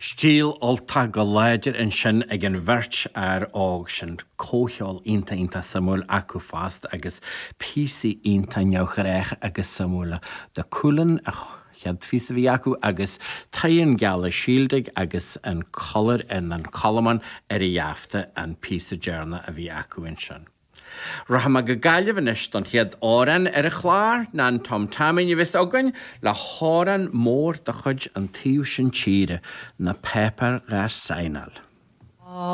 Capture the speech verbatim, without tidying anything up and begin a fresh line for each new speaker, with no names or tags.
Stíl olta go leidir in sin ag an bhirt ar ág sin cócheol ionta ionta samúil acu fast agus písaí ionta neocharéich agus samúla de cúlan a chead físa bhí acu agus taíonn geala síaldig agus an collar in an colaman ar i dheafta an písa dearna a bhí acu in sin. Rahama go gaiileh don chiad áran ar a chláir ná an tom tamin i bhís againn le háran mór de chud an tíú sin tíre na pepper gas sainal.